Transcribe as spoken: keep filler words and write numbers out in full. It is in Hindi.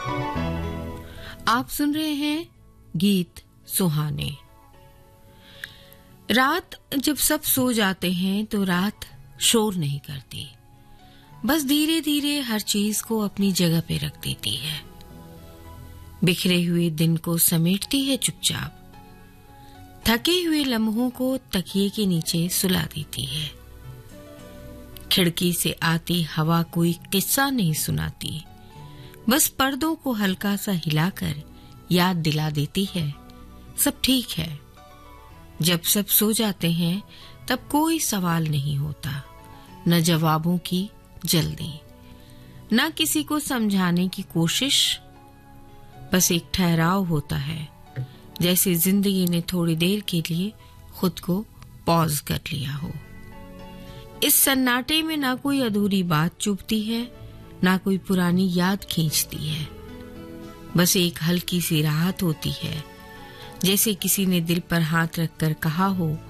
आप सुन रहे हैं गीत सुहाने। रात जब सब सो जाते हैं तो रात शोर नहीं करती, बस धीरे धीरे हर चीज को अपनी जगह पे रख देती है। बिखरे हुए दिन को समेटती है चुपचाप, थके हुए लम्हों को तकिए के नीचे सुला देती है। खिड़की से आती हवा कोई किस्सा नहीं सुनाती, बस पर्दों को हल्का सा हिलाकर याद दिला देती है सब ठीक है। जब सब सो जाते हैं तब कोई सवाल नहीं होता, न जवाबों की जल्दी, न किसी को समझाने की कोशिश, बस एक ठहराव होता है, जैसे जिंदगी ने थोड़ी देर के लिए खुद को पॉज कर लिया हो। इस सन्नाटे में ना कोई अधूरी बात चुभती है, ना कोई पुरानी याद खींचती है, बस एक हल्की सी राहत होती है, जैसे किसी ने दिल पर हाथ रखकर कहा हो